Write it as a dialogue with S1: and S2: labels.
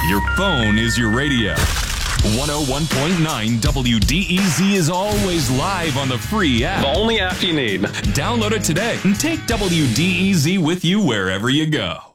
S1: Your phone is your radio. 101.9 WDEZ is always live on the free app.
S2: The only app you need.
S1: Download it today and take WDEZ with you wherever you go.